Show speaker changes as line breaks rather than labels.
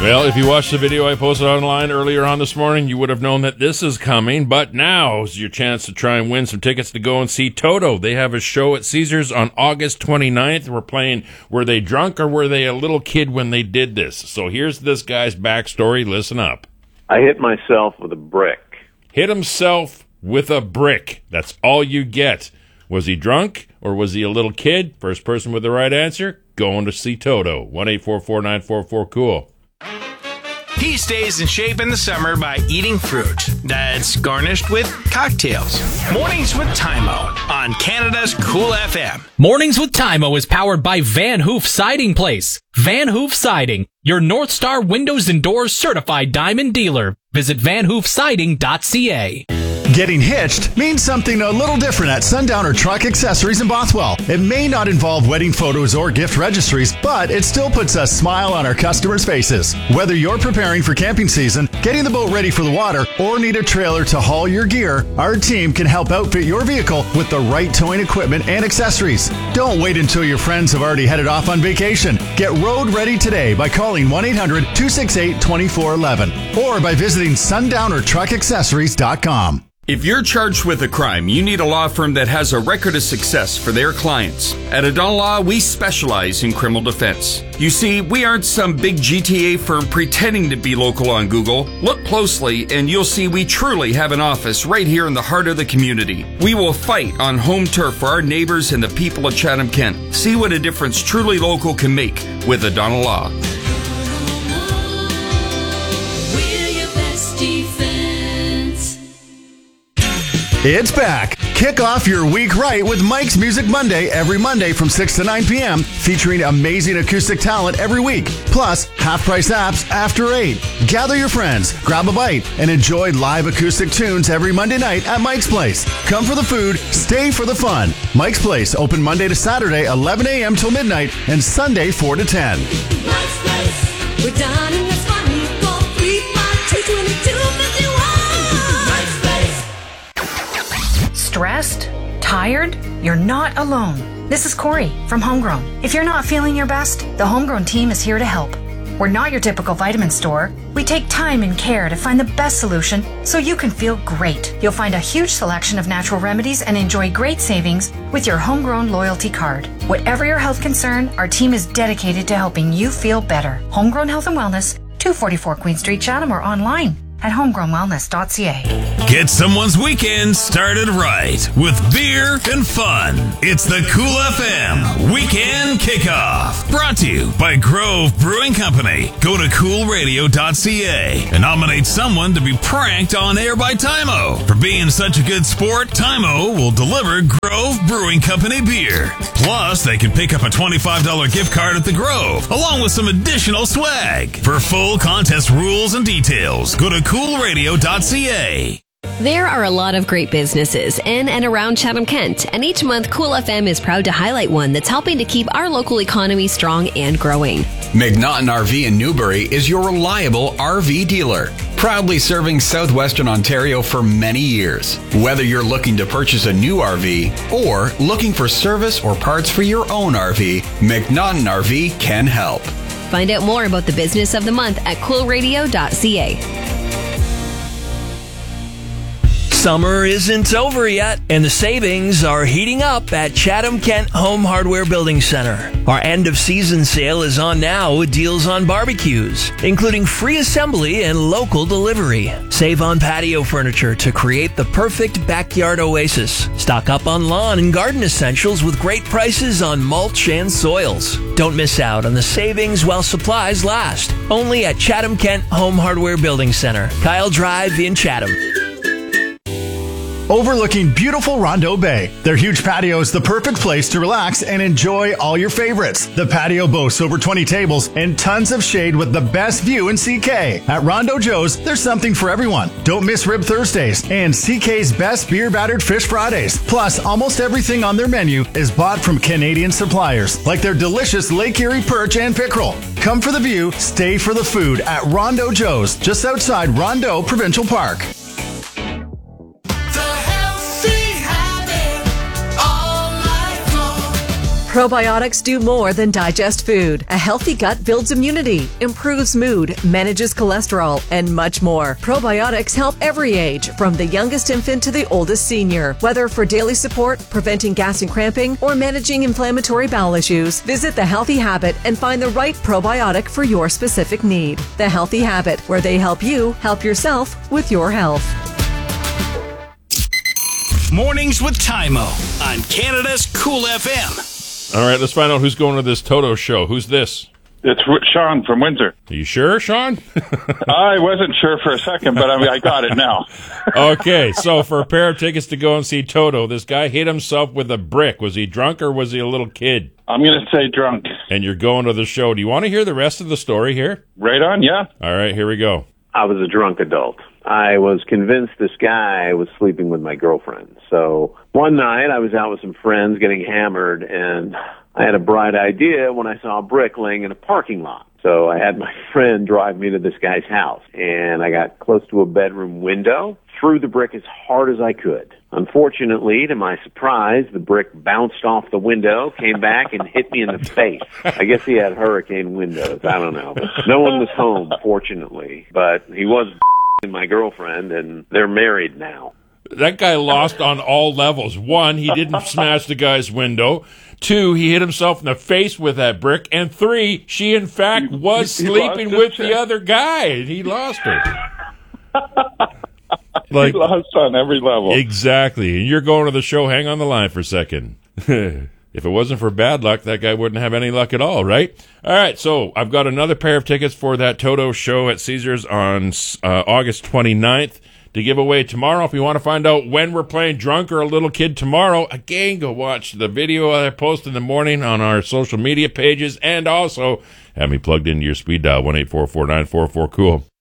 Well, if you watched the video I posted online earlier on this morning, you would have known that this is coming. But now is your chance to try and win some tickets to go and see Toto. They have a show at Caesars on August 29th. We're playing Were They Drunk or Were They a Little Kid When They Did This? So here's this guy's backstory. Listen up.
I hit myself with a brick.
Hit himself with a brick. That's all you get. Was he drunk or was he a little kid? First person with the right answer, going to see Toto. 1-844-944-COOL.
He stays in shape in the summer by eating fruit that's garnished with cocktails. Mornings with Tymo on Canada's Cool FM.
Mornings with Tymo is powered by Van Hoof Siding Place. Van Hoof Siding, your North Star Windows and Doors certified diamond dealer. Visit vanhoofsiding.ca.
Getting hitched means something a little different at Sundowner Truck Accessories in Bothwell. It may not involve wedding photos or gift registries, but it still puts a smile on our customers' faces. Whether you're preparing for camping season, getting the boat ready for the water, or need a trailer to haul your gear, our team can help outfit your vehicle with the right towing equipment and accessories. Don't wait until your friends have already headed off on vacation. Get road ready today by calling 1-800-268-2411 or by visiting sundownertruckaccessories.com.
If you're charged with a crime, you need a law firm that has a record of success for their clients. At O'Donnell Law, we specialize in criminal defense. You see, we aren't some big GTA firm pretending to be local on Google. Look closely and you'll see we truly have an office right here in the heart of the community. We will fight on home turf for our neighbors and the people of Chatham-Kent. See what a difference truly local can make with O'Donnell Law.
We're your best defense.
It's back. Kick off your week right with Mike's Music Monday every Monday from 6 to 9 p.m. featuring amazing acoustic talent every week. Plus, half-price apps after 8. Gather your friends, grab a bite, and enjoy live acoustic tunes every Monday night at Mike's Place. Come for the food, stay for the fun. Mike's Place, open Monday to Saturday, 11 a.m. till midnight, and Sunday, 4 to 10.
Mike's Place. We're done and that's fun. Call 352-2251. Mike's Place.
Stressed? Tired? You're not alone. This is Corey from Homegrown. If you're not feeling your best, the Homegrown team is here to help. We're not your typical vitamin store. We take time and care to find the best solution so you can feel great. You'll find a huge selection of natural remedies and enjoy great savings with your Homegrown loyalty card. Whatever your health concern, our team is dedicated to helping you feel better. Homegrown Health and Wellness, 244 Queen Street, Chatham, or online at homegrownwellness.ca.
Get someone's weekend started right with beer and fun. It's the Cool FM Weekend Kickoff. Brought to you by Grove Brewing Company. Go to coolradio.ca and nominate someone to be pranked on air by Tymo. For being such a good sport, Tymo will deliver Grove Brewing Company beer. Plus, they can pick up a $25 gift card at the Grove, along with some additional swag. For full contest rules and details, go to coolradio.ca.
There are a lot of great businesses in and around Chatham-Kent, and each month Cool FM is proud to highlight one that's helping to keep our local economy strong and growing.
McNaughton RV in Newbury is your reliable RV dealer, proudly serving southwestern Ontario for many years. Whether you're looking to purchase a new RV or looking for service or parts for your own RV, McNaughton RV can help.
Find out more about the business of the month at coolradio.ca.
Summer isn't over yet, and the savings are heating up at Chatham-Kent Home Hardware Building Center. Our end-of-season sale is on now with deals on barbecues, including free assembly and local delivery. Save on patio furniture to create the perfect backyard oasis. Stock up on lawn and garden essentials with great prices on mulch and soils. Don't miss out on the savings while supplies last. Only at Chatham-Kent Home Hardware Building Center, Kyle Drive in Chatham.
Overlooking beautiful Rondeau Bay, their huge patio is the perfect place to relax and enjoy all your favorites. The patio boasts over 20 tables and tons of shade with the best view in CK. At Rondeau Joe's, there's something for everyone. Don't miss Rib Thursdays and CK's best beer battered fish Fridays. Plus, almost everything on their menu is bought from Canadian suppliers, like their delicious Lake Erie perch and pickerel. Come for the view, stay for the food at Rondeau Joe's, just outside Rondeau Provincial Park.
Probiotics do more than digest food. A healthy gut builds immunity, improves mood, manages cholesterol, and much more. Probiotics help every age, from the youngest infant to the oldest senior. Whether for daily support, preventing gas and cramping, or managing inflammatory bowel issues, visit The Healthy Habit and find the right probiotic for your specific need. The Healthy Habit, where they help you help yourself with your health.
Mornings with Tymo on Canada's Cool FM.
All right, let's find out who's going to this Toto show. Who's this?
It's Sean from Windsor.
Are you sure, Sean?
I wasn't sure for a second, but I got it now.
Okay, so for a pair of tickets to go and see Toto, this guy hit himself with a brick. Was he drunk or was he a little kid?
I'm going to say drunk.
And you're going to the show. Do you want to hear the rest of the story here?
Right on, yeah.
All right, here we go.
I was a drunk adult. I was convinced this guy was sleeping with my girlfriend. So one night I was out with some friends getting hammered, and I had a bright idea when I saw a brick laying in a parking lot. So I had my friend drive me to this guy's house, and I got close to a bedroom window, threw the brick as hard as I could. Unfortunately, to my surprise, the brick bounced off the window, came back, and hit me in the face. I guess he had hurricane windows. I don't know. No one was home, fortunately, but he was my girlfriend, and they're married now.
That guy lost on all levels. One, he didn't smash the guy's window. Two, he hit himself in the face with that brick. And three, she in fact was sleeping with the other guy, and he lost her.
He lost on every level.
Exactly. And you're going to the show. Hang on the line for a second. If it wasn't for bad luck, that guy wouldn't have any luck at all, right? All right, so I've got another pair of tickets for that Toto show at Caesars on August 29th to give away tomorrow. If you want to find out when we're playing Drunk or a Little Kid tomorrow, again, go watch the video I post in the morning on our social media pages, and also have me plugged into your speed dial, 1-844-944-COOL.